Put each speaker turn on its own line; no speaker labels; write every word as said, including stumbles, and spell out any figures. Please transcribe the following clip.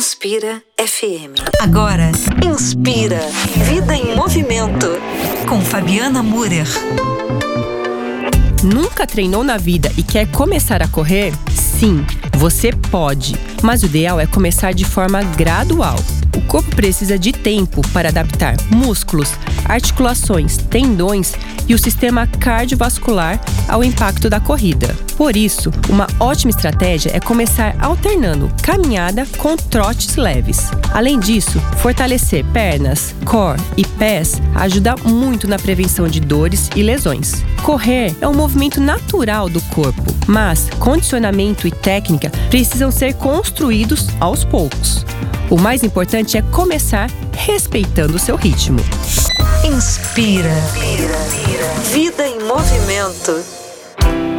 Inspira F M. Agora, Inspira. Vida em Movimento. Com Fabiana Murer.
Nunca treinou na vida e quer começar a correr? Sim, você pode. Mas o ideal é começar de forma gradual. O corpo precisa de tempo para adaptar músculos, articulações, tendões e o sistema cardiovascular ao impacto da corrida. Por isso, uma ótima estratégia é começar alternando caminhada com trotes leves. Além disso, fortalecer pernas, core e pés ajuda muito na prevenção de dores e lesões. Correr é um movimento natural do corpo, mas condicionamento e técnica precisam ser construídos aos poucos. O mais importante é começar respeitando o seu ritmo.
Inspira. Vida em Movimento.